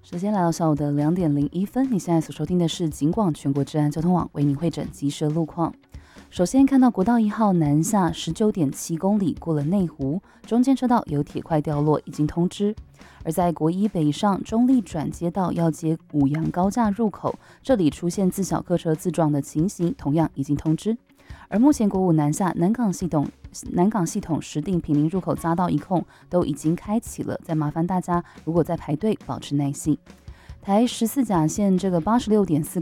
时间来到下午的2:01，你现在所收听的是警广全国治安交通网为您汇整即时路况。首先看到国道1号南下19.7公里过了内湖，中间车道有铁块掉落，已经通知。而在国一北上中立转接道要接五杨高架入口，这里出现自小客车自撞的情形，同样已经通知。而目前国五南下南港系统石碇坪林入口匝道一控都已经开启了，再麻烦大家如果在排队保持耐性。台14甲线这个86.4